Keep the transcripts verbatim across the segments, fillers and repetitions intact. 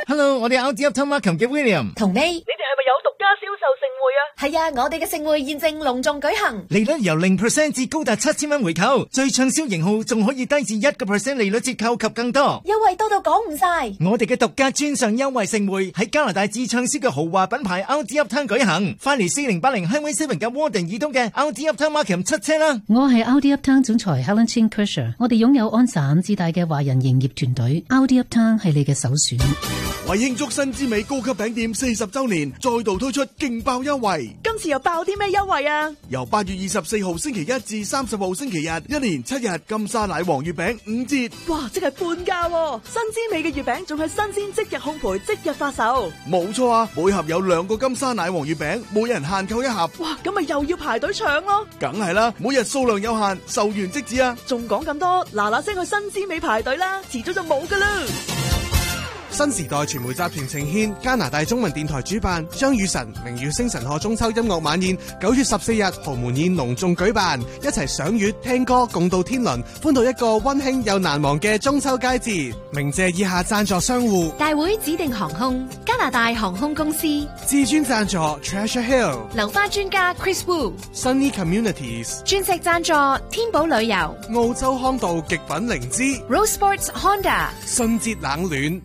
Hello， 我哋 R D Uptown Markham 嘅 William 同 May， 你哋係咪有獨家銷售盛會啊？ 係啊，我哋嘅盛會現正隆重舉行， 利率由零 percent 至高達七千蚊回購，最暢銷型號仲可以低至一個 percent 利率折扣及更多， 優惠多到講唔晒。 我哋嘅獨家專上優惠盛會喺加拿大至暢銷嘅豪華品牌 R D Uptown 舉行，快嚟四零八零 Highway Seven 嘅 Warden 以東嘅 R D Uptown Markham 七車啦！ 我係 R D Uptown 總裁 Helen Chin Kersher， 我哋擁有安省至大嘅華人營業團隊 ，R D Uptown 係你嘅首選。 為慶祝新之美高級餅店四十周年，再度推出勁爆優惠。 今次又爆啲咩優惠啊？ 由八月二十四號星期一至三十號星期日，一連七日金沙奶黃月餅五折。 哇，即係半價喎！新之美嘅月餅仲係新鮮即日烘焙即日發售。 冇錯啊，每盒有兩個金沙奶黃月餅，每人限購一盒。 哇，咁咪又要排隊搶咯？ 梗係啦，每日數量有限，售完即止啊！ 仲講咁多，嗱嗱聲去新之美排隊啦，遲早就冇噶啦。 新時代傳媒集團呈獻加拿大中文電台主辦張雨晨明月星辰賀中秋音樂晚宴，九月十四日豪門宴隆重舉辦，一齊賞月聽歌共度天倫，歡度一個溫馨又難忘嘅中秋佳節。鳴謝以下贊助商戶： 大會指定航空、加拿大航空公司、 至尊贊助 Treasure Hill、 流花專家 Chris Wu、 Sunny Communities、 鑽石贊助天寶旅遊、 澳洲康道極品靈芝、 Rose Sports Honda、 信捷冷暖。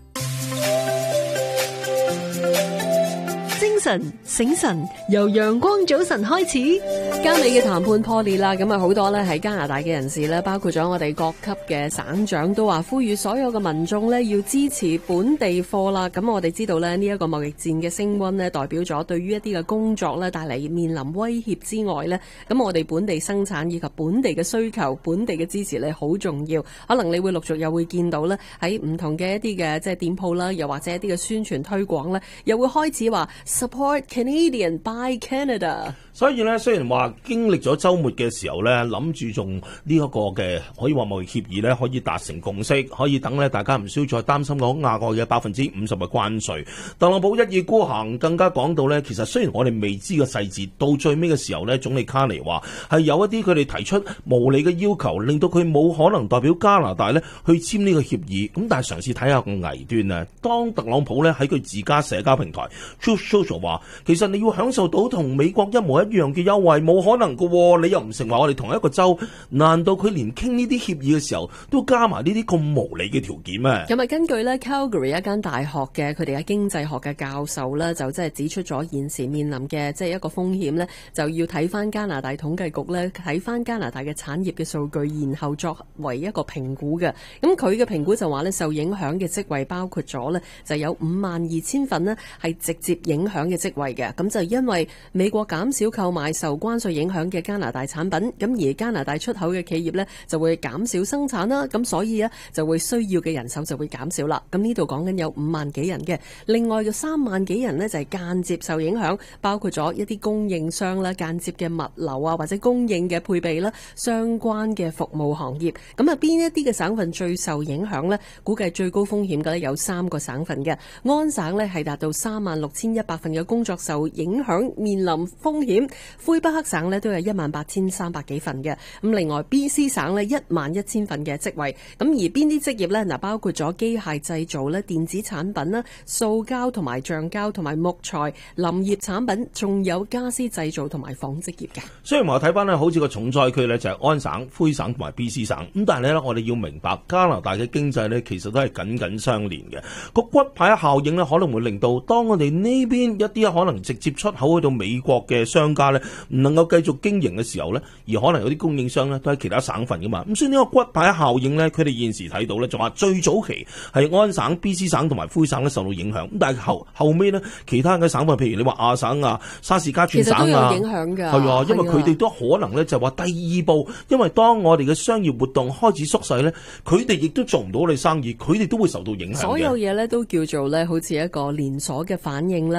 精神醒神，由陽光早晨開始。加美嘅談判破裂啦，咁啊好多咧喺加拿大嘅人士咧，包括咗我哋各級嘅省長都話呼籲所有嘅民眾咧要支持本地貨啦。咁我哋知道咧呢一個貿易戰嘅升溫咧，代表咗對於一啲嘅工作咧帶嚟面臨威脅之外咧，咁我哋本地生產以及本地嘅需求、本地嘅支持咧好重要。可能你會陸續又會見到咧喺唔同嘅一啲嘅即係店鋪啦，又或者一啲嘅宣傳推廣咧，又會開始話 Support Canadian by Canada。 所以咧，雖然話經歷咗週末嘅時候咧，諗住仲呢一個嘅可以話貿易協議咧，可以達成共識，可以等咧大家唔需要再擔心講額外嘅百分之五十嘅關稅。特朗普一意孤行，更加講到咧，其實雖然我哋未知嘅細節，到最尾嘅時候咧，總理卡尼話係有一啲佢哋提出無理嘅要求，令到佢冇可能代表加拿大咧去簽呢個協議。咁但係嘗試睇下個危端啊！當特朗普咧喺佢自家社交平台 Truth Social 話，其實你要享受到同美國一模一樣嘅優惠，冇可能㗎喎，你又唔成話我哋同一個州，難道佢連傾呢啲協議嘅時候都加埋呢啲咁無理嘅條件咩？ 咁啊，根據咧 Calgary 一間大學嘅佢哋嘅經濟學嘅教授咧，就即係指出咗現時面臨嘅即係一個風險咧，就要睇翻加拿大統計局咧，睇翻加拿大嘅產業嘅數據，然後作為一個評估嘅。咁佢嘅評估就話咧，受影響嘅職位包括咗咧，就有五萬二千份呢係直接影響嘅職位嘅。咁就因為美國減少購買受關稅影響嘅加拿大產品，咁而加拿大出口嘅企業呢就會減少生產啦，咁所以呢就會需要嘅人手就會減少啦。咁呢度講緊有五萬幾人嘅，另外嘅三萬幾人呢就係間接受影響，包括咗一啲供應商啦、間接嘅物流啊或者供應嘅配備啦、相關嘅服務行業。咁啊邊一啲嘅省份最受影響呢？估計最高風險嘅有三個省份嘅，安省呢係達到三萬六千一百份嘅工作受影響，面臨風險。魁北克省呢都有一萬八千三百幾份嘅，咁另外 B C 省呢一萬一千份嘅職位，咁而邊啲職業呢？嗱，包括咗機械製造啦、電子產品啦、塑膠同埋橡膠同埋木材、林業產品，仲有家私製造同埋紡織業嘅。 雖然話睇翻呢，好似個重災區呢就係安省、魁省同埋 B C 省，咁但係呢，我哋要明白加拿大嘅經濟呢其實都係緊緊相連嘅，個骨牌效應呢可能會令到當我哋呢邊一啲可能直接出口去到美國嘅商家呢唔能夠繼續經營嘅時候呢，而可能有啲供應商呢都喺其他省份噶嘛，咁所以呢個骨牌效應呢，佢哋現時睇到呢，就話最早期係安省、B C 省同埋魁省呢受到影響，咁但係後後尾呢，其他嘅省份，譬如你話亞省啊、沙士加全省啊， 其實都有影響㗎， 係啊，因為佢哋都可能呢就話第二步，因為當我哋嘅商業活動開始縮細呢，佢哋亦都做唔到我哋生意，佢哋都會受到影響嘅。 所有嘢呢都叫做呢好似一個連鎖嘅反應啦，咁啊唔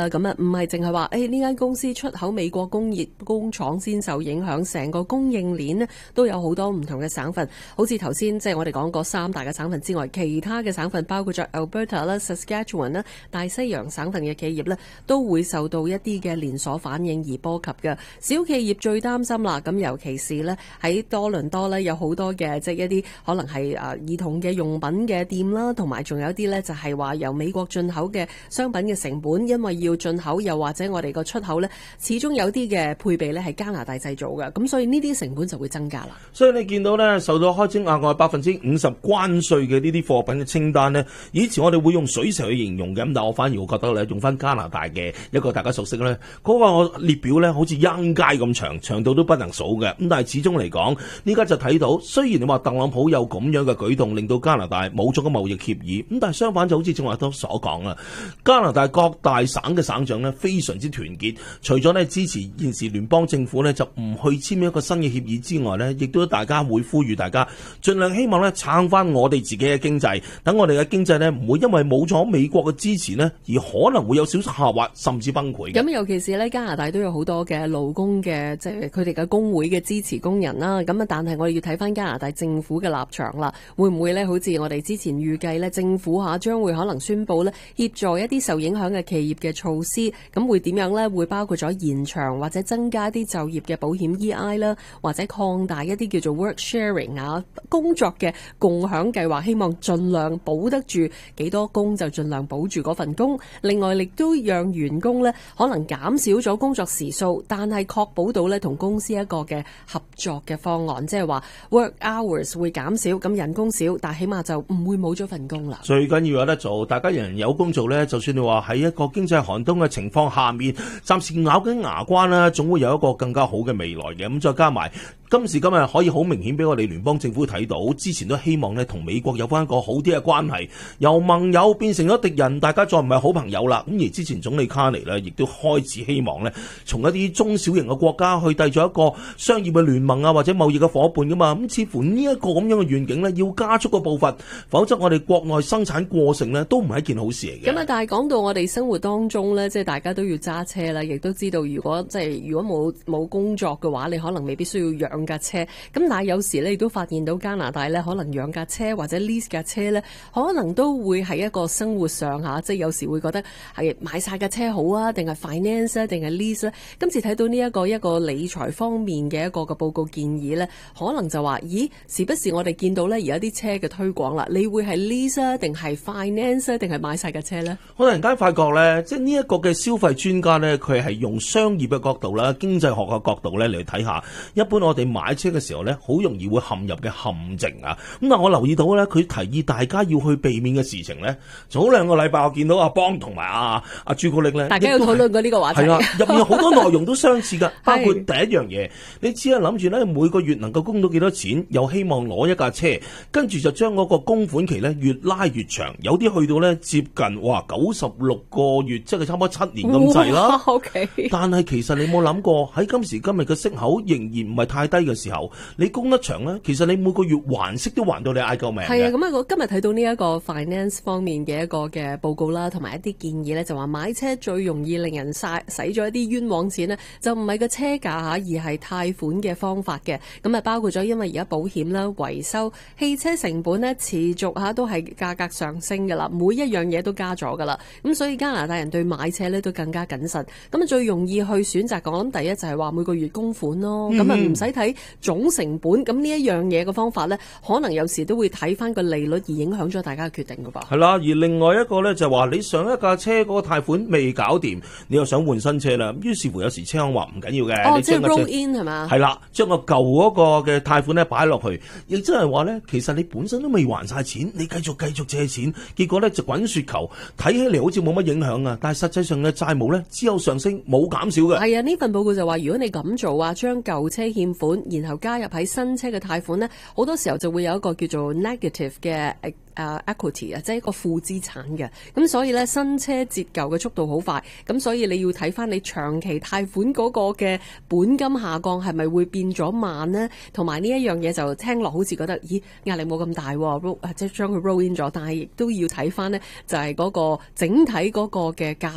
唔係淨係話誒呢間公司出口美國工業工廠先受影響，成個供應鏈呢都有好多唔同嘅省份，好似頭先即係我哋講過三大嘅省份之外，其他嘅省份包括咗 Alberta 啦、Saskatchewan 啦、大西洋省份嘅企業呢，都會受到一啲嘅連鎖反應而波及嘅。小企業最擔心啦，咁尤其是呢喺多倫多呢，有好多嘅即係一啲可能係誒兒童嘅用品嘅店啦，同埋仲有啲呢就係話由美國進口嘅商品嘅成本，因為要進口又或者我哋個出口呢，始終有啲嘅配備呢係加拿大製造嘅，咁所以呢啲成本就會增加啦。 所以你見到呢，受到開徵額外百分之五十關稅嘅呢啲貨品嘅清單呢，以前我哋會用水蛇去形容嘅，咁但我反而會覺得咧，用翻加拿大嘅一個大家熟悉咧，嗰、那個列表咧好似陰街咁長，長到都不能數嘅。咁但係始終嚟講，呢家就睇到，雖然你話特朗普有咁樣嘅舉動，令到加拿大冇咗個貿易協議，咁但係相反就好似正話都所講啦，加拿大各大省嘅省長呢非常之團結，除咗呢支持現時聯邦政府呢就唔去簽一個新嘅協議之外呢，亦都大家會呼籲大家盡量希望呢撐翻我哋自己嘅經濟，等我哋嘅經濟呢唔會因為冇咗美國嘅支持呢而可能會有少少下滑甚至崩潰。 咁尤其是呢，加拿大都有好多嘅勞工嘅即係佢哋嘅工會嘅支持工人啦。咁啊，但係我哋要睇翻加拿大政府嘅立場啦，會唔會呢？好似我哋之前預計呢，政府嚇將會可能宣布呢協助一啲受影響嘅企業嘅措施，咁會點樣呢？會包括咗延長或者增加啲就業嘅保險 E I 啦，或者擴大一啲叫做 work sharing 啊工作嘅共享計劃，希望盡量保得住幾多工就盡量保住嗰份工。另外亦都讓員工呢可能減少咗工作時數，但係確保到呢同公司一個嘅合作嘅方案，即係話 work hours 會減少，咁人工少，但起碼就唔會冇咗份工啦。 最緊要有得做，大家人人有工做呢，就算你話喺一個經濟寒冬嘅情況下面，暫時咬緊牙關啦，總會有一個更加好嘅未來嘅。咁再加埋今時今日可以好明顯俾我哋聯邦政府睇到，之前都希望呢同美國有翻一個好啲嘅關係，由盟友變成咗敵人，大家再唔係好朋友啦。咁而之前總理卡尼呢亦都開始希望呢從一啲中小型嘅國家去締造一個商業嘅聯盟啊，或者貿易嘅伙伴噶嘛。咁似乎呢一個咁樣嘅願景呢，要加速個步伐，否則我哋國內生產過剩呢都唔係一件好事嚟嘅。 咁啊，但係講到我哋生活當中呢，即係大家都要揸車啦，亦都知道如果即係如果冇冇工作嘅話，你可能未必需要養架車。咁但係有時咧，亦都發現到加拿大咧，可能養架車或者 lease 架車咧，可能都會係一個生活上下，即係有時會覺得係買晒架車好啊，定係 finance 啊，定係 lease 咧。今次睇到呢一個一個理財方面嘅一個嘅報告建議咧，可能就話，咦，時不時我哋見到咧，而家啲車嘅推廣啦，你會係 lease 啊，定係 finance 啊，定係買晒架車咧？ 我突然間發覺咧，即係呢一個嘅消費專家咧，佢係用商業嘅角度啦、經濟學嘅角度咧嚟睇下，一般我哋買車嘅時候咧，好容易會陷入嘅陷阱啊！咁但我留意到咧，佢提議大家要去避免嘅事情咧，早兩個禮拜我見到阿邦同埋阿阿朱古力咧， 大家有討論過呢個話題。 係啦，入面有好多內容都相似噶，包括第一樣嘢，你只係諗住咧每個月能夠供到幾多錢，又希望攞一架車，跟住就將嗰個供款期咧越拉越長，有啲去到咧接近哇九十六個月，即係差唔多七年咁滯啦。 OK， 但係其實你冇諗過喺今時今日嘅息口仍然唔係太低嘅時候，你供得長咧，其實你每個月還息都還到你嗌救命嘅。 係啊，咁啊，我今日睇到呢一個 finance 方面嘅一個嘅報告啦，同埋一啲建議咧，就話買車最容易令人嘥使咗一啲冤枉錢呢，就唔係個車價嚇，而係貸款嘅方法嘅。咁啊，包括咗因為而家保險啦、維修、汽車成本呢，持續嚇都係價格上升㗎啦，每一樣嘢都加咗㗎啦。咁所以加拿大人對買車咧都更加謹慎。咁啊，最容易去選擇嘅，我諗第一就係話每個月供款咯，咁啊唔使睇總成本。咁呢一樣嘢嘅方法咧，可能有時都會睇翻個利率而影響咗大家嘅決定㗎噃。 係啦，而另外一個咧就係話你上一架車嗰個貸款未搞掂，你又想換新車啦。於是乎有時車行話唔緊要嘅， 哦， 你將即係 roll in 係嘛？ 係啦，將個舊嗰個嘅貸款咧擺落去，亦即係話咧，其實你本身都未還晒錢，你繼續繼續借錢，結果咧就滾雪球，睇起嚟好似冇乜影響啊，但係實際上嘅債務咧只有上升冇減少嘅。 係啊，呢份報告就話，如果你咁做啊，將舊車欠款，然後加入喺新車嘅貸款呢，好多時候就會有一個叫做 negative 嘅誒 equity 啊，即係一個負資產嘅。咁所以呢，新車折舊嘅速度好快，咁所以你要睇翻你長期貸款嗰個嘅本金下降係咪會變咗慢呢？同埋呢一樣嘢就聽落好似覺得，咦，壓力冇咁大喎，即係將佢 roll in 咗，但係亦都要睇翻呢，就係嗰個整體嗰個嘅價值。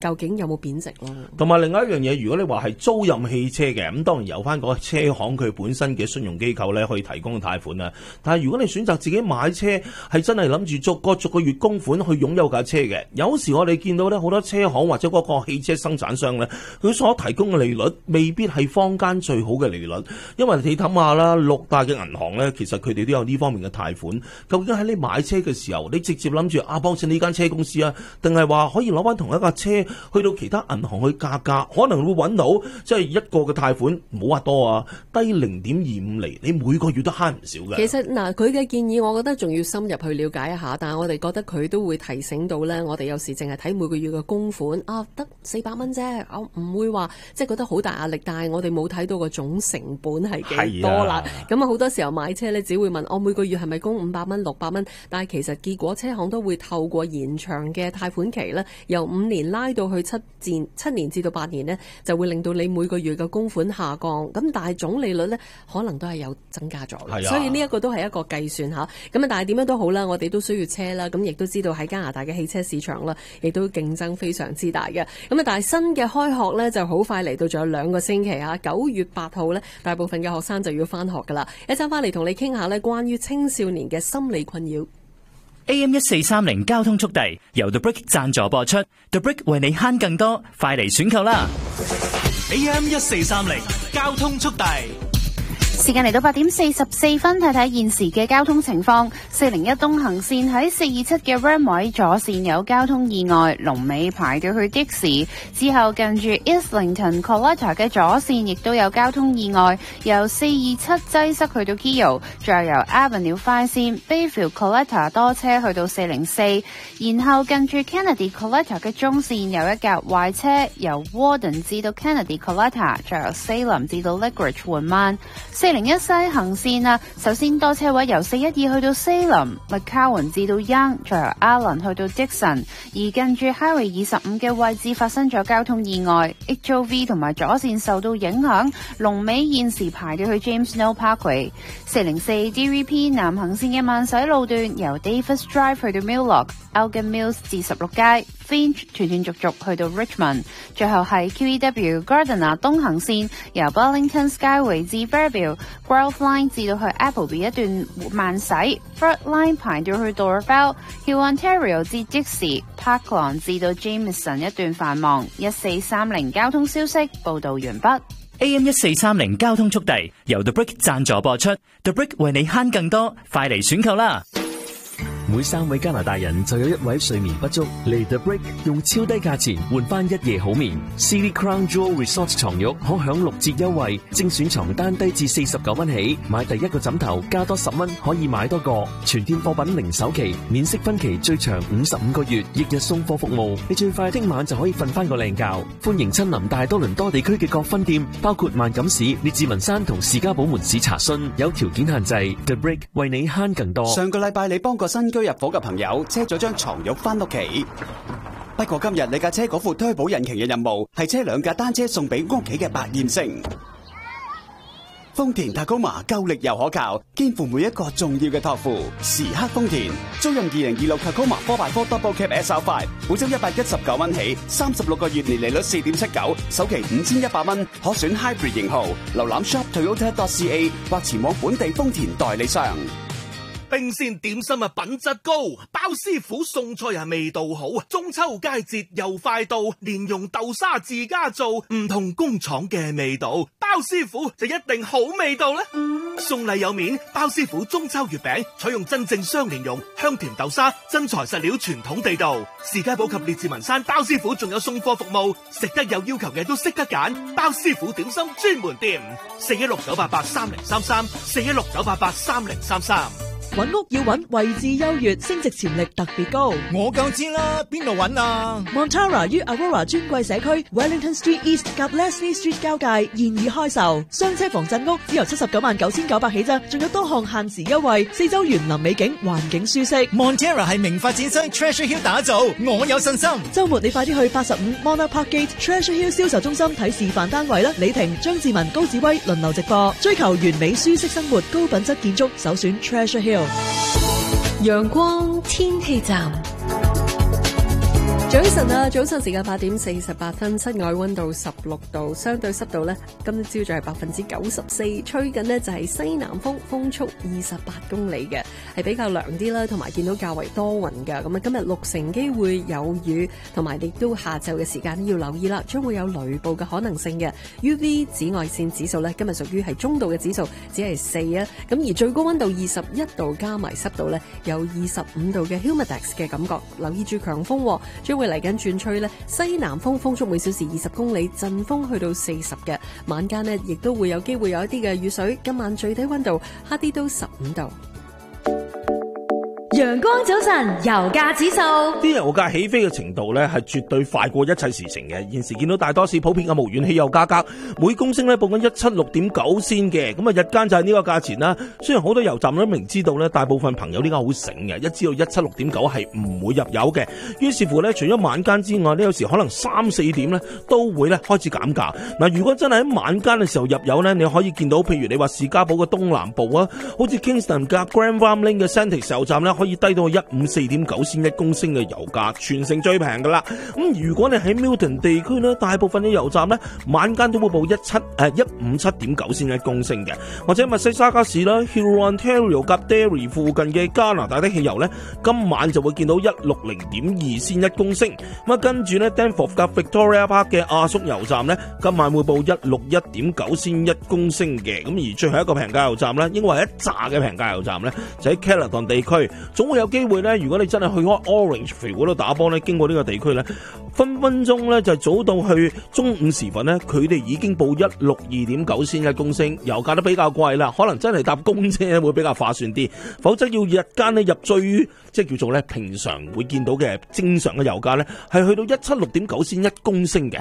究竟有冇貶值咯？ 同埋另外一樣嘢，如果你話係租賃汽車嘅，咁當然由翻個車行佢本身嘅信用機構咧可以提供貸款啦。但係如果你選擇自己買車，係真係諗住逐個逐個月供款去擁有架車嘅，有時我哋見到咧好多車行或者嗰個汽車生產商咧，佢所提供嘅利率未必係坊間最好嘅利率，因為你諗下啦，六大嘅銀行咧，其實佢哋都有呢方面嘅貸款。究竟喺你買車嘅時候，你直接諗住啊幫襯呢間車公司啊，定係話可以攞翻同一架車去到其他銀行去價價，可能會揾到即係一個嘅貸款，唔好話多啊，低零點二五厘，你每個月都慳唔少嘅。 其實嗱，佢嘅建議，我覺得仲要深入去了解一下，但係我哋覺得佢都會提醒到咧，我哋有時淨係睇每個月嘅供款啊，得四百蚊啫，我唔會話即係覺得好大壓力，但係我哋冇睇到個總成本係幾多啦。咁啊，好多時候買車咧，只會問我每個月係咪供五百蚊、六百蚊，但係其實結果車行都會透過延長嘅貸款期咧，由五年拉到去七至七年至到八年呢，就會令到你每個月嘅供款下降。咁但係總利率呢，可能都係有增加咗。 係啊， 所以呢一個都係一個計算嚇。咁啊，但係點樣都好啦，我哋都需要車啦。咁亦都知道喺加拿大嘅汽車市場啦，亦都競爭非常之大嘅。咁啊，但係新嘅開學呢，就好快嚟到，仲有兩個星期啊。九月八號呢，大部分嘅學生就要翻學噶啦。一陣翻嚟同你傾下呢，關於青少年嘅心理困擾。 A M 一四三零交通速遞由 The Brick 贊助播出 ，The Brick 為你慳更多，快嚟選購啦 ！A M 一四三零交通速遞。 時間嚟到八點四十四分，睇睇現時嘅交通情況。四零一東行線喺四二七嘅 Ram 位左線有交通意外，龍尾排到去 Dixie。之後近住 Islington Coletta 嘅左線亦都有交通意外，由四二七擠塞去到 Keele， 再由 Avenue 快線 Bayfield Coletta 多車去到四零四。然後近住 Kennedy Coletta 嘅中線有一架壞車，由 Warden 至到 Kennedy Coletta， 再由 Salem 至到 Lethbridge 緩慢。四零一西行線啊，首先多車位由四一二去到 Salem、McCowan 至到 Young， 再由 Allen 去到 Dixon。而近住 Highway 二十五嘅位置發生咗交通意外 ，H O V 同埋左線受到影響，龍尾現時排到去 James Snow Parkway。四零四 D V P 南行線嘅慢駛路段由 Davis Drive 去到 Milllock、Elgin Mills 至十六街 ，Finch 斷斷續續去到 Richmond。最後係 Q E W Gardiner 東行線由 Burlington Skyway 至 Fairview。Grove Line 至到去 Appleby 一段慢駛 ，Third Line 排到去 Dorval、Hill Ontario 至 Dixie、Parkland 至到 Jameson 一段繁忙。一四三零交通消息報道完畢。 A M 一四三零交通速遞由 The Brick 贊助播出 ，The Brick 為你慳更多，快嚟選購啦！ 每三位加拿大人就有一位睡眠不足，嚟 The Brick 用超低價錢換翻一夜好眠。City Crown Jewel Resort 床褥可享六折優惠，精選床單低至四十九蚊起，買第一個枕頭加多十蚊可以買多個。全店貨品零首期，免息分期最長五十五個月，翌日送貨服務，你最快聽晚就可以瞓翻個靚覺。歡迎親臨大多倫多地區嘅各分店，包括萬錦市、列治文山同士嘉堡門市查詢，有條件限制。The Brick 為你慳更多。 上個禮拜你幫個新居入伙嘅朋友車咗張床褥翻屋企，不過今日你架車嗰副推保引擎嘅任務係車兩架單車送俾屋企嘅百厭星。豐田 Tacoma 夠力又可靠，肩負每一個重要嘅託付。時刻豐田，租用二零二六 Tacoma four by four Double Cab S R five， 每周一百一十九蚊起，三十六個月年利率四點七九，首期五千一百蚊，可選 Hybrid 型號。瀏覽 shop toyota dot c a 或前往本地豐田代理商。 冰鮮點心啊，品質高，包師傅餸菜啊味道好，中秋佳節又快到，蓮蓉豆沙自家做，唔同工廠嘅味道，包師傅就一定好味道啦。送禮有面，包師傅中秋月餅採用真正雙蓮蓉，香甜豆沙，真材實料，傳統地道。士嘉堡及列治文山包師傅仲有送貨服務，食得有要求嘅都識得揀，包師傅點心專門店，四一六九八八三零三三，四一六九八八三零三三。 揾屋要揾位置優越，升值潛力特別高。 我夠知啦，邊度揾啊 ？Montara 於 Aurora 尊貴社區 Wellington Street East 及 Leslie Street 交界現已開售，雙車房鎮屋只由七十九萬九千九百起啫，仲有多項限時優惠，四周園林美景，環境舒適。 Montara 係名發展商 Treasure Hill 打造，我有信心。 週末你快啲去八十五 Monarch Park Gate Treasure Hill 銷售中心睇示範單位啦！李婷、張志文、高子威輪流直播，追求完美舒適生活，高品質建築，首選 Treasure Hill。 陽光天氣站。 早晨啊，早晨時間八點四十八分，室外溫度十六度，相對濕度呢，今朝早係百分之九十四，吹緊呢就係西南風，風速二十八公里嘅，係比較涼啲啦，同埋見到較為多雲㗎。咁啊，今日六成機會有雨，同埋亦都下晝嘅時間要留意啦，將會有雷暴嘅可能性嘅。U V 紫外線指數呢，今日屬於係中度嘅指數，只係四啊。咁而最高溫度二十一度，加埋濕度呢，有二十五度嘅 humidex 嘅感覺，留意住強風，將會嚟緊轉吹咧西南風，風速每小時二十公里，陣風去到四十嘅。晚間呢亦都會有機會有一啲嘅雨水。今晚最低溫度下跌到十五度。 陽光早晨，油價指數， 啲油價起飛嘅程度咧係絕對快過一切事情嘅。現時見到大多市普遍嘅無鉛汽油價格每公升咧報緊一七六點九仙嘅，咁啊日間就係呢個價錢啦。雖然好多油站都明知道咧，大部分朋友呢家好醒嘅，一知道一七六點九係唔會入油嘅。於是乎咧，除咗晚間之外，呢有時可能三四點咧都會咧開始減價。嗱，如果真係喺晚間嘅時候入油咧，你可以見到，譬如你話士嘉堡嘅東南部啊，好似 Kingston 嘅 Grand Farmling 嘅 Centix 油站咧，可以低到一五四點九仙一公升嘅油價，全城最平噶啦。咁如果你喺 Milton 地區呢，大部分嘅油站呢，晚間都會報一七誒一五七點九仙一公升嘅，或者密西沙加市啦 Hurontario 及 Derry 附近嘅加拿大的汽油呢，今晚就會見到一六零點二仙一公升。咁啊，跟住呢 Danforth 及 Victoria Park 嘅阿叔油站呢，今晚會報一六一點九仙一公升嘅。咁而最後一個平價油站呢，應該係一紮嘅平價油站呢，就喺 Caledon 地區，總會有機會咧，如果你真係去開 Orange 肥嗰度打波咧，經過呢個地區咧，分分鐘咧就早到去中午時分咧，佢哋已經報一六二點九仙一公升，油價都比較貴啦，可能真係搭公車會比較划算啲，否則要日間咧入最即係叫做咧平常會見到嘅正常嘅油價咧，係去到一七六點九仙一公升嘅。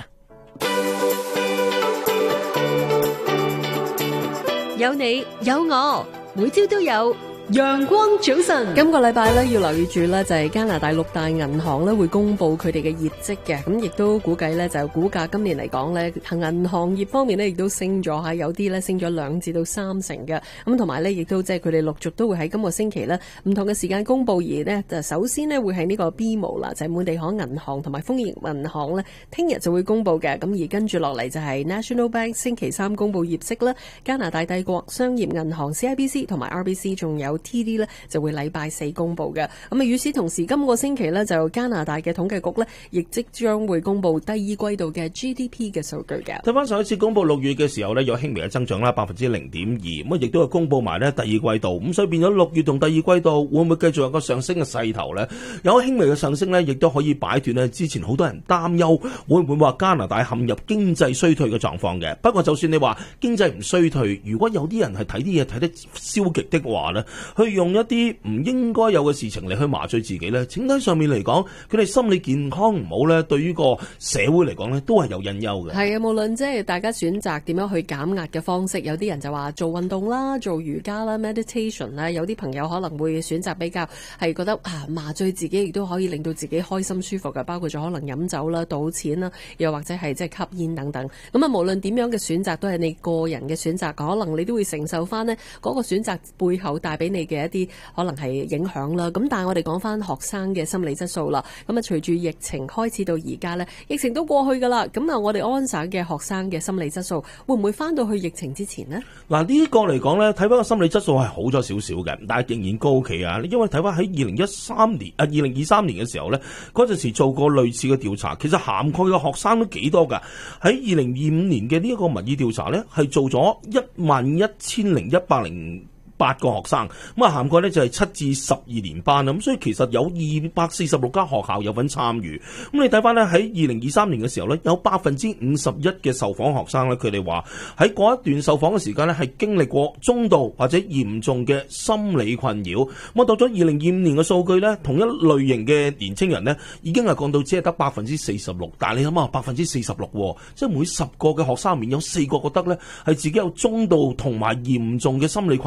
有你有我，每朝都有陽光早晨。 今個禮拜咧要留意住咧，就係加拿大六大銀行咧會公布佢哋嘅業績嘅，咁亦都估計咧就股價今年嚟講咧，銀行業方面咧亦都升咗吓，有啲咧升咗兩至到三成嘅，咁同埋咧亦都即係佢哋陸續都會喺今個星期咧唔同嘅時間公布，而呢就首先呢會係呢個 B M O 啦，就係滿地可銀行同埋豐業銀行咧，聽日就會公布嘅，咁而跟住落嚟就係 National Bank 星期三公布業績啦，加拿大帝國商業銀行 C I B C 同埋 R B C 仲有T D 咧就會禮拜四公布嘅，咁啊與此同時，今個星期咧就加拿大嘅統計局咧亦即將會公布第二季度嘅 G D P 嘅數據嘅。 睇翻上一次公布六月嘅時候咧，有輕微嘅增長啦，百分之零點二，咁啊亦都係公布埋咧第二季度，咁所以變咗六月同第二季度會唔會繼續有個上升嘅勢頭咧？有輕微嘅上升咧，亦都可以擺脫咧之前好多人擔憂會唔會話加拿大陷入經濟衰退嘅狀況嘅。不過就算你話經濟唔衰退，如果有啲人係睇啲嘢睇得消極的話咧，去用一啲唔應該有嘅事情嚟去麻醉自己咧，整體上面嚟講，佢哋心理健康唔好咧，對於個社會嚟講咧，都係有隱憂嘅。 係啊，無論即係大家選擇點樣去減壓嘅方式，有啲人就話做運動啦、做瑜伽啦、meditation 啦，有啲朋友可能會選擇比較係覺得啊麻醉自己，亦都可以令到自己開心舒服嘅，包括咗可能飲酒啦、賭錢啦，又或者係即係吸煙等等。咁啊，無論點樣嘅選擇，都係你個人嘅選擇，可能你都會承受翻呢嗰個選擇背後帶俾你嘅一啲可能係影響啦。咁但係我哋講翻學生嘅心理質素啦。咁啊，隨住疫情開始到而家呢，疫情都過去噶啦。咁啊，我哋安省嘅學生嘅心理質素會唔會翻到去疫情之前呢？ 嗱，呢個嚟講呢，睇翻個心理質素係好咗少少嘅，但係仍然高企啊。因為睇翻喺二零一三年啊，二零二三年嘅時候呢，嗰陣時做過類似嘅調查，其實涵蓋嘅學生都幾多噶。喺二零二五年嘅呢一個民意調查呢，係做咗一萬一千零一百零八個學生，咁啊涵蓋呢就係七至十二年班啦，咁所以其實有二百四十六間學校有份參與。咁你睇翻呢，喺二零二三年嘅時候呢，有百分之五十一嘅受訪學生呢，佢哋話喺嗰一段受訪嘅時間呢，係經歷過中度或者嚴重嘅心理困擾。咁啊到咗二零二五年嘅數據呢，同一類型嘅年青人呢，已經係降到只係得百分之四十六。但係你諗下，百分之四十六，即係每十個嘅學生面有四個覺得呢係自己有中度同埋嚴重嘅心理困擾。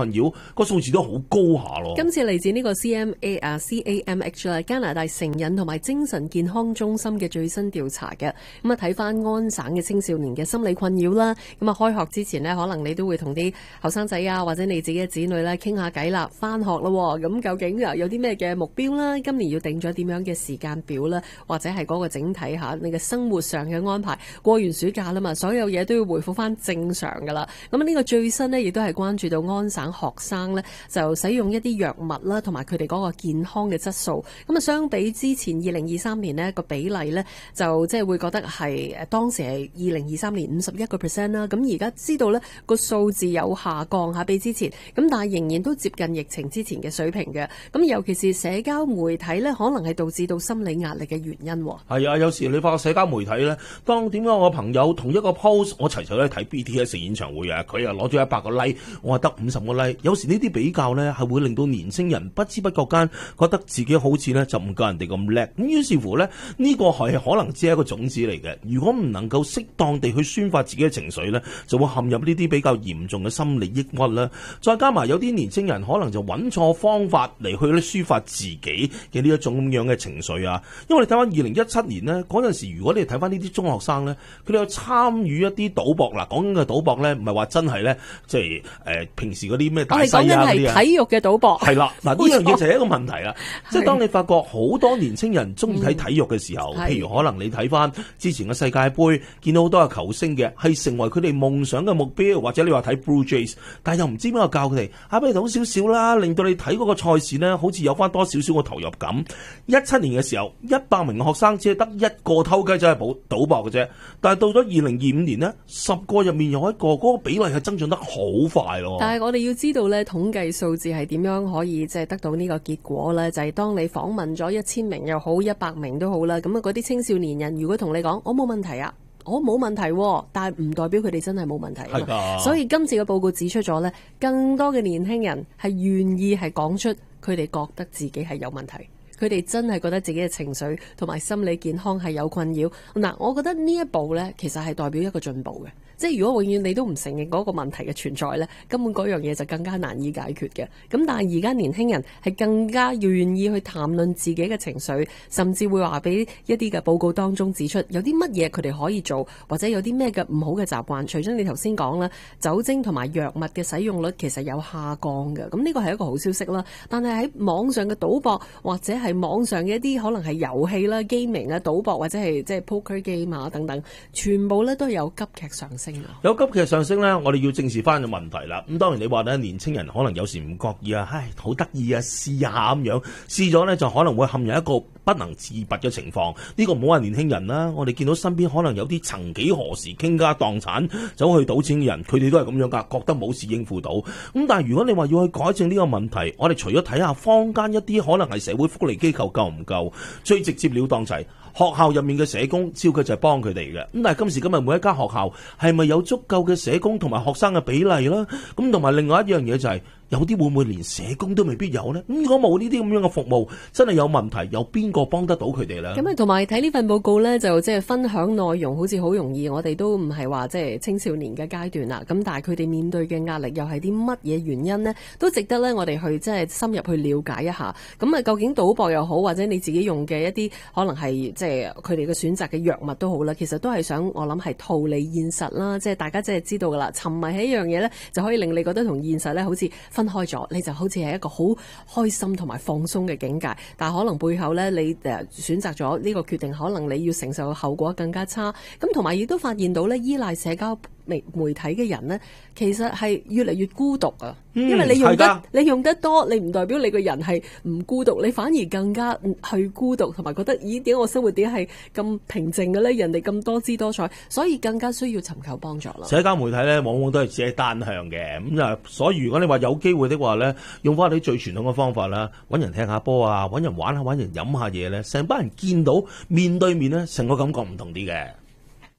個數字都好高下咯。 今次嚟自呢個 C M A 啊 C A M H 啦，加拿大成癮同埋精神健康中心嘅最新調查嘅。咁啊睇翻安省嘅青少年嘅心理困擾啦。咁啊開學之前呢，可能你都會同啲後生仔啊，或者你自己嘅子女咧傾下偈啦，翻學咯。咁究竟有啲咩嘅目標啦？今年要定咗點樣嘅時間表啦？或者係嗰個整體下你嘅生活上嘅安排？過完暑假啦嘛，所有嘢都要回復翻正常噶啦。咁呢個最新呢，亦都係關注到安省學生呢，就使用一啲藥物啦，同埋佢哋嗰個健康嘅質素。咁啊，相比之前二零二三年呢個比例呢，就即係會覺得係誒當時係二零二三年五十一個 percent 啦。咁而家知道呢個數字有下降下比之前，咁但係仍然都接近疫情之前嘅水平嘅。咁尤其是社交媒體呢，可能係導致到心理壓力嘅原因。 係啊，有時你發覺社交媒體呢，當點解我朋友同一個 post， 我齊齊咧睇 B T S 演唱會啊，佢又攞咗一百個 like， 我話得五十個 like。有時呢啲比較呢，係會令到年青人不知不覺間覺得自己好似呢就唔夠人哋咁叻。咁於是乎呢，呢個係可能只係一個種子嚟嘅。如果唔能夠適當地去宣發自己嘅情緒呢，就會陷入呢啲比較嚴重嘅心理抑鬱啦。再加埋有啲年青人可能就揾錯方法嚟去咧抒發自己嘅呢一種咁樣嘅情緒啊。因為你睇翻二零一七年呢嗰陣時，如果你睇翻呢啲中學生呢，佢哋有參與一啲賭博嗱，講緊嘅賭博呢，唔係話真係呢，即係誒平時嗰啲咩大西啊嗰啲啊， 我哋講緊係體育嘅賭博。 係啦，嗱呢樣嘢就係一個問題啦。即係當你發覺好多年青人中意睇體育嘅時候，嗯、譬如可能你睇翻之前嘅世界盃，見到好多嘅球星嘅係成為佢哋夢想嘅目標，或者你話睇 Blue Jays， 但係又唔知邊個教佢哋，啊不如賭少少啦，令到你睇嗰個賽事呢，好似有翻多少少嘅投入感。一七年嘅時候，一百名嘅學生只係得一個偷雞仔係賭賭博嘅啫，但係到咗二零二五年呢，十個入面有一個，嗰、嗰個比例係增長得好快咯。 但係我哋要知道咧，統計數字係點樣可以即係得到呢個結果咧？就係、是、當你訪問咗一千名又好，一百名都好啦，咁啊嗰啲青少年人如果同你講我冇問題啊，我冇問題，但係唔代表佢哋真係冇問題。係㗎。所以今次嘅報告指出咗咧，更多嘅年輕人係願意係講出佢哋覺得自己係有問題。佢哋真係覺得自己嘅情緒同埋心理健康係有困擾。嗱，我覺得呢一步呢，其實係代表一個進步嘅。即係如果永遠你都唔承認嗰個問題嘅存在呢，根本嗰樣嘢就更加難以解決嘅。咁但係而家年輕人係更加願意去談論自己嘅情緒，甚至會話俾一啲嘅報告當中指出有啲乜嘢佢哋可以做，或者有啲咩嘅唔好嘅習慣。除咗你頭先講啦，酒精同埋藥物嘅使用率其實有下降嘅。咁呢個係一個好消息啦。但係喺網上嘅賭博或者係網上嘅一啲可能係遊戲啦、gaming 啊、賭博或者係即係 poker game 啊等等，全部咧都有急劇上升。 有急劇上升咧，我哋要正視翻個問題啦。咁當然你話咧，年青人可能有時唔覺意啊，唉，好得意啊，試下咁樣，試咗咧就可能會陷入一個不能自拔嘅情況。呢個唔好話年輕人啦，我哋見到身邊可能有啲曾幾何時傾家蕩產走去賭錢嘅人，佢哋都係咁樣噶，覺得冇事應付到。咁但係如果你話要去改正呢個問題，我哋除咗睇下坊間一啲可能係社會福利機構夠唔夠，最直接了當就係學校入面嘅社工，照佢就係幫佢哋嘅。咁但係今時今日每一間學校係咪有足夠嘅社工同埋學生嘅比例啦？咁同埋另外一樣嘢就係、是。有啲會唔會連社工都未必有呢？咁如果冇呢啲咁樣嘅服務，真係有問題，有邊個幫得到佢哋呢？ 咁啊，同埋睇呢份報告呢，就即係分享內容，好似好容易。我哋都唔係話即係青少年嘅階段啦。咁但係佢哋面對嘅壓力又係啲乜嘢原因呢？都值得呢，我哋去即係深入去了解一下。咁啊，究竟賭博又好，或者你自己用嘅一啲可能係即係佢哋嘅選擇嘅藥物都好啦，其實都係想我諗係逃離現實啦。即係大家即係知道噶啦，沉迷喺一樣嘢呢，就可以令你覺得同現實呢好似分開咗，你就好似係一個好開心同埋放鬆嘅境界，但係可能背後呢，你誒選擇咗呢個決定，可能你要承受嘅後果更加差。咁同埋亦都發現到呢，依賴社交媒媒體嘅人呢，其實係越嚟越孤獨啊！ 嗯、 因為你用得你用得多，你唔代表你個人係唔孤獨，你反而更加去孤獨，同埋覺得咦點解我生活點係咁平靜嘅呢？人哋咁多姿多彩，所以更加需要尋求幫助啦。 社交媒體呢，往往都係只係單向嘅，咁啊，所以如果你話有機會的話呢，用翻你最傳統嘅方法啦，揾人踢下波啊，揾人玩下，揾人飲下嘢呢，成班人見到面對面呢，成個感覺唔同啲嘅。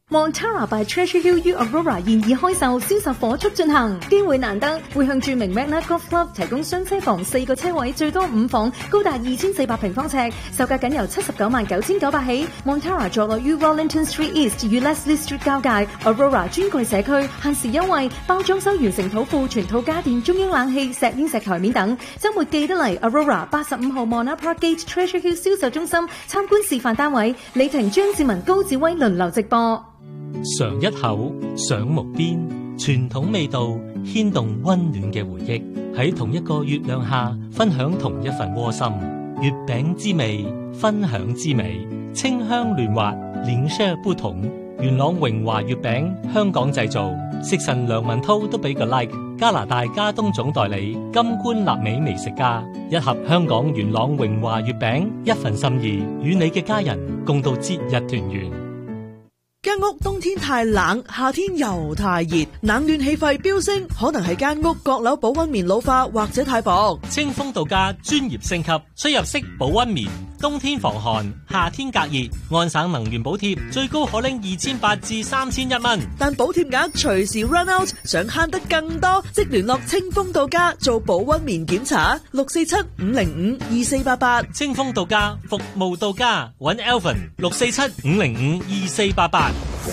Montara by Treasure Hill U Aurora 現已開售，銷售火速進行，機會難得，會向著名 Magna Golf Club 提供雙車房四個車位，最多五房，高達二千四百平方尺，售價僅由七十九萬九千九百起。Montara 坐落於 Wellington Street East 與 Leslie Street 交界 ，Aurora 專櫃社區，限時優惠，包裝修完成土庫、全套家電、中央冷氣、石英石台面等。週末記得嚟 Aurora 八十五號 Mona Park Gate Treasure Hill 銷售中心參觀示範單位，李婷、張志文、高志威輪流直播。 嘗一口，賞木邊，傳統味道牽動溫暖嘅回憶，喺同一個月亮下分享同一份窩心。月餅之味，分享之美，清香嫩滑，臉色不同。元朗榮華月餅，香港製造，食神梁文濤都俾個 like。加拿大加東總代理金冠納美美食家，一盒香港元朗榮華月餅，一份心意，與你嘅家人共度節日團圓。 間屋冬天太冷，夏天又太熱，冷暖氣費飆升，可能係間屋閣樓保溫棉老化或者太薄。 清風度假專業升級，出入式保溫棉，冬天防寒，夏天隔熱，安省能源補貼最高可拎二千八至三千一蚊， 但補貼額隨時 run out， 想慳得更多，即聯絡清風度假做保溫棉檢查，六四七五零五二四八八。 清風度假服務到家，揾 Alvin 六四七五零五二四八八。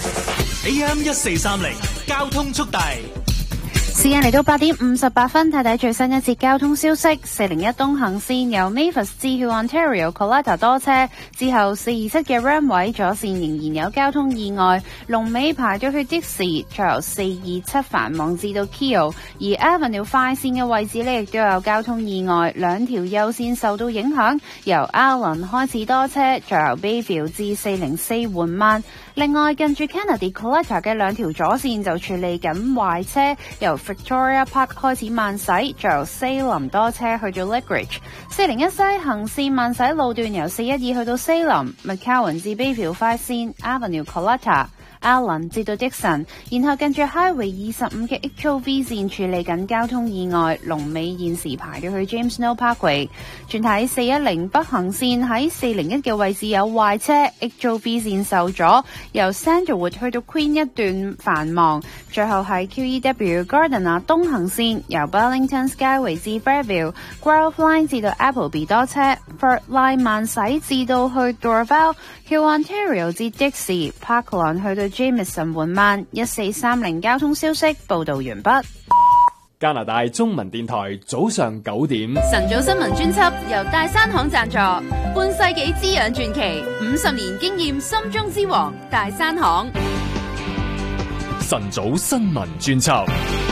A M 一四三零交通速遞。 時間嚟到八點五十八分，睇睇最新一節交通消息。四零一東行線由 Mavis 至去 Ontario Coletta 多車，之後四二七嘅 Ram 位左線仍然有交通意外，龍尾排咗去的士，再由四二七繁忙至到 Keo， 而 Avenue 快線嘅位置呢亦都有交通意外，兩條右線受到影響，由 Allen 開始多車，再由 Bayview 至四零四緩慢。另外，近住 Kennedy Coletta 嘅兩條左線就處理緊壞車，由 Victoria Park 開始慢駛，再由西林多車去到 Lakeridge。四零一西行線慢駛路段由四一二去到西林 McCowan 至 Bayview 快線 Avenue Coletta。Allen 至到 Dixon， 然後近住 Highway 二十五嘅 H O V 線處理緊交通意外，龍尾現時排到去 James Snow Parkway。轉睇四一零北行線喺四零一嘅位置有壞車 ，H O V 線受阻，由 Sandalwood 去到 Queen 一段繁忙。最後係 Q E W Gardiner 東行線由 Burlington Skyway 至 Fairview，Grove Line 至到 Appleby 多車 ，Fort Line 慢駛至到去 Dorval，Q Ontario 至 Dixie，Parkland 去到Jameson 緩慢。一四三零交通消息報道完畢。 加拿大中文電台早上九點， 晨早新聞專輯由大山行贊助，半世紀滋養傳奇，五十年經驗心中之王大山行。 晨早新聞專輯。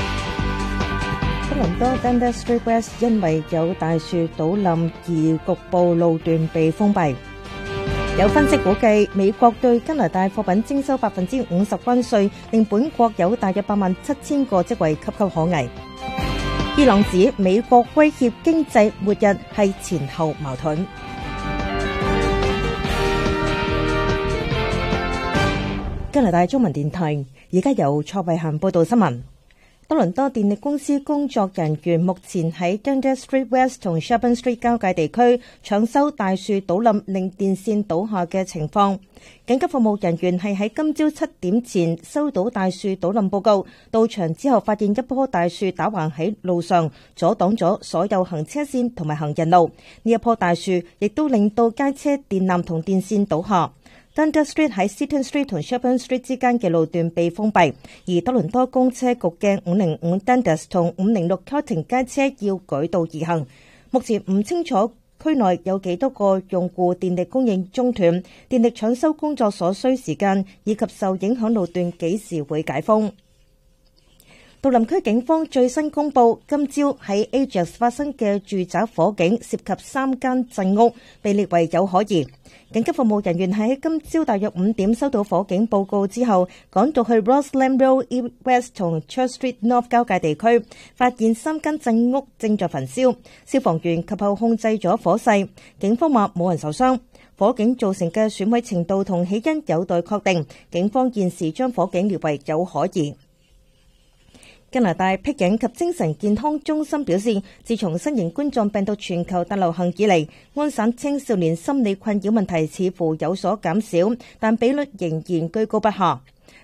多倫多 Dundas Street West 因為有大樹倒冧而局部路段被封閉。有分析估計，美國對加拿大貨品徵收百分之五十關稅，令本國有大約八萬七千個職位岌岌可危。伊朗指美國威脅經濟末日係前後矛盾。加拿大中文電台而家由蔡慧嫻報道新聞。多倫多電力公司工作人員目前喺 Dundas Street West 同 Sherbourne Street 交界地區搶修大樹倒冧令電線倒下嘅情況。緊急服務人員係喺今朝七點前收到大樹倒冧報告，到場之後發現一棵大樹打橫喺路上，阻擋咗所有行車線同埋行人路。呢一棵大樹亦都令到街車電纜同電線倒下。Dundas Street 喺 Seaton Street 同 Sherbourne Street 之間嘅路段被封閉，而多倫多公車局嘅五零五 Dundas 同五零六 Carlton 街車要舉道而行。目前唔清楚區內有幾多個用戶電力供應中斷，電力搶修工作所需時間，以及受影響路段幾時會解封。杜林區警方最新公布，今朝喺 Ajax 發生嘅住宅火警涉及三間鎮屋，被列為有可疑。緊急服務人員喺今朝大約五點收到火警報告之後，趕到去 Rossland Road West 同 Church Street North 交界地區，發現三間鎮屋正在焚燒，消防員及後控制咗火勢。警方話冇人受傷。火警造成嘅損毀程度同起因有待確定，警方現時將火警列為有可疑。加拿大僻影及精神健康中心表示，自從新型冠狀病毒全球大流行以嚟，安省青少年心理困擾問題似乎有所減少，但比率仍然居高不下。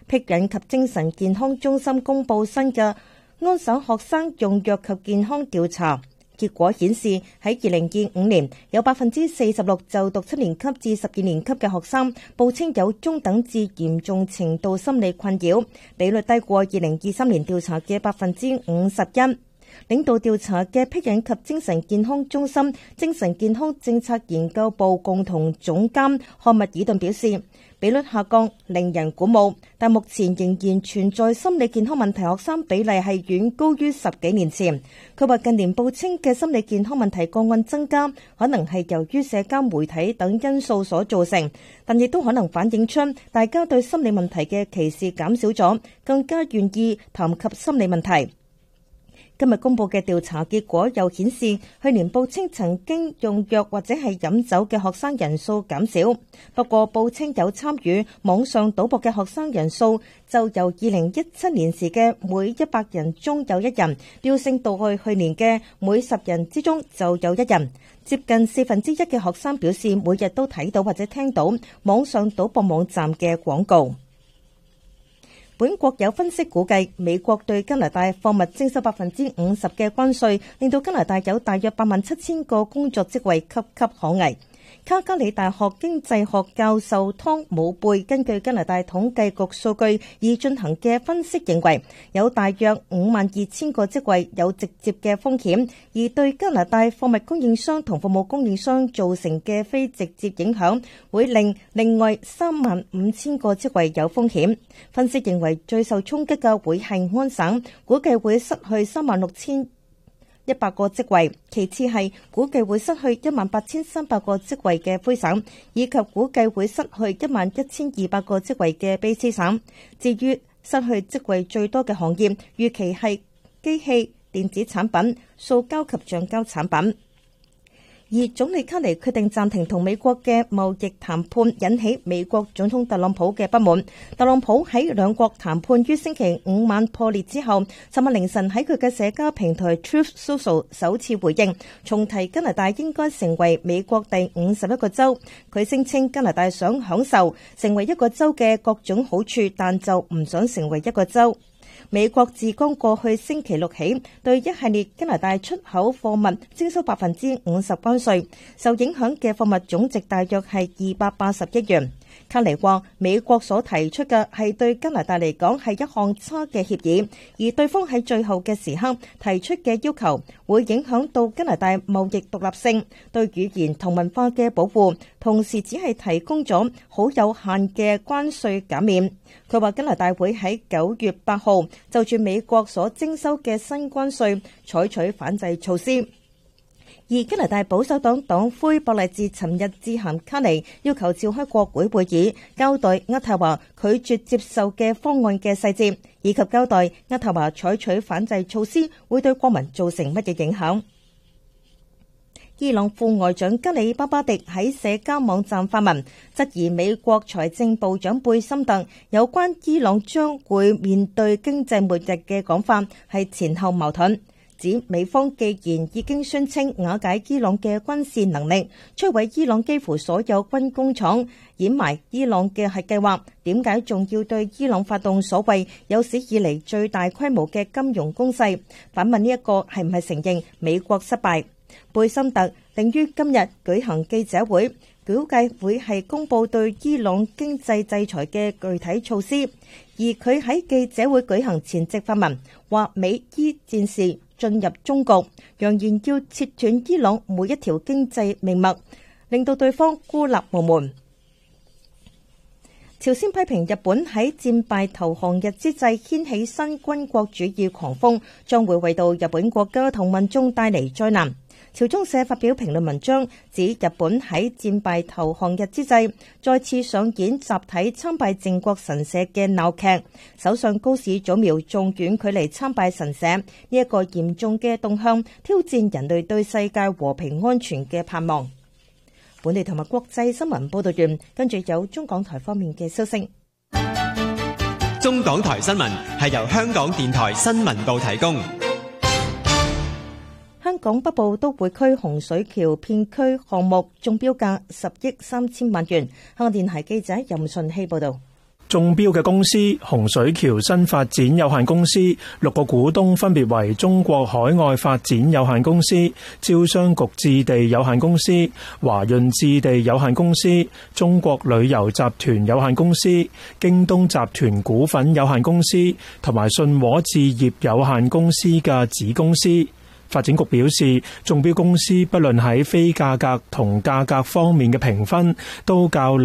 僻隱及精神健康中心公布新嘅安省學生用藥及健康調查結果顯示，喺二零二五年有百分之四十六就讀七年級至十二年級嘅學生報稱有中等至嚴重程度心理困擾，比率低過二零二三年調查嘅百分之五十一。領導調查嘅僻隱及精神健康中心精神健康政策研究部共同總監漢密爾頓表示，比率下降令人鼓舞，但目前仍然存在心理健康問題學生比例係遠高於十幾年前。佢話近年報稱嘅心理健康問題個案增加，可能係由於社交媒體等因素所造成，但亦都可能反映出大家對心理問題嘅歧視減少咗，更加願意談及心理問題。今日公布嘅調查結果又顯示，去年報稱曾經用藥或者係飲酒嘅學生人數減少，不過報稱有參與網上賭博嘅學生人數就由二零一七年時嘅每一百人中有一人飆升到去去年嘅每十人之中就有一人。接近四分之一嘅學生表示每日都睇到或者聽到網上賭博網站嘅廣告。本國有分析估計，美國對加拿大貨物徵收百分之五十嘅關稅，令到加拿大有大約八萬七千個工作職位岌岌可危。卡加里大學經濟學教授湯姆貝根據加拿大統計局數據而進行嘅分析認為，有大約五萬二千個職位有直接嘅風險，而對加拿大貨物供應商同服務供應商造成嘅非直接影響，會令另外三萬五千個職位有風險。分析認為最受衝擊嘅會係安省，估計會失去三萬六千一百個職位，其次係估計會失去一萬八千三百個職位嘅魁省，以及估計會失去一萬一千二百個職位嘅卑詩省。至於失去職位最多嘅行業，預期係機器、電子產品、塑膠及橡膠產品。而總理卡尼決定暫停同美國嘅貿易談判，引起美國總統特朗普嘅不滿。特朗普喺兩國談判於星期五晚破裂之後，尋日凌晨喺佢嘅社交平台 Truth Social 首次回應，重提加拿大應該成為美國第五十一個州。佢聲稱加拿大想享受成為一個州嘅各種好處，但就唔想成為一個州。美國自剛過去星期六起，對一系列加拿大出口貨物徵收百分之五十關稅，受影響嘅貨物總值大約係二百八十億元。卡尼話，美國所提出嘅係對加拿大嚟講係一項差嘅協議，而對方喺最後嘅時刻提出嘅要求會影響到加拿大貿易獨立性、對語言同文化嘅保護，同時只係提供咗好有限嘅關稅減免。佢話加拿大會喺九月八號就住美國所徵收嘅新關稅採取反制措施。而加拿大保守黨黨魁博勵治尋日致函卡尼，要求召開國會會議，交代渥太華拒絕接受嘅方案嘅細節，以及交代渥太華採取反制措施會對國民造成乜嘢影響。伊朗副外長吉里巴巴迪喺社交網站發文，質疑美國財政部長貝森特有關伊朗將會面對經濟末日嘅講法係前後矛盾。指美方既然已經宣稱瓦解伊朗嘅軍事能力，摧毀伊朗幾乎所有軍工廠，掩埋伊朗嘅核計劃，點解仲要對伊朗發動所謂有史以嚟最大規模嘅金融攻勢？反問呢一個係唔係承認美國失敗？貝森特定於今日舉行記者會，估計會係公佈對伊朗經濟制裁嘅具體措施，而佢喺記者會舉行前夕發文，話美伊戰事進入終局，揚言要切斷伊朗每一條經濟命脈，令到對方孤立無門。朝鮮批評日本喺戰敗投降日之際掀起新軍國主義狂風，將會為到日本國家同民眾帶嚟災難。朝中社發表評論文章，指日本喺戰敗投降日之際再次上演集體參拜靖國神社嘅鬧劇，首相高市早苗仲遠距離參拜神社，呢一個嚴重嘅動向挑戰人類對世界和平安全嘅盼望。本地同埋國際新聞報道完，跟住有中港台方面嘅消息。 中港台新聞係由香港電台新聞部提供。 香港北部都會區洪水橋片區項目中標價十億三千萬元。香港電台記者任順希報道。 中標嘅公司洪水橋新發展有限公司，六個股東分別為中國海外發展有限公司、招商局置地有限公司、華潤置地有限公司、中國旅遊集團有限公司、京東集團股份有限公司同埋信和置業有限公司嘅子公司。發展局表示，中標公司不論喺非價格同價格方面嘅評分都較